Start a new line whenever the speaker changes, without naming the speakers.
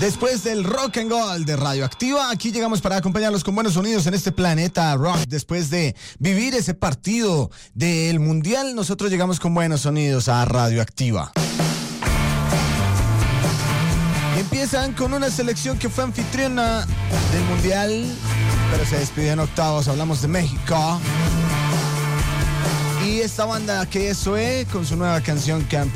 Después del rock and roll de Radioactiva, aquí llegamos para acompañarlos con buenos sonidos en este planeta rock. Después de vivir ese partido del Mundial, nosotros llegamos con buenos sonidos a Radioactiva. Y empiezan con una selección que fue anfitriona del Mundial, pero se despidió en octavos. Hablamos de México. Y esta banda que es Zoé, con su nueva canción que han